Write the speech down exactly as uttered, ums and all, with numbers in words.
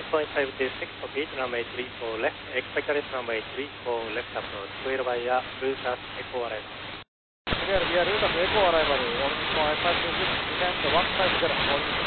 point five two six, copy, runway three four left, expect arrest runway three four left approach, clear via Routers Echo arrival. Clear via Routers Echo arrival, one five two six, descend one five zero,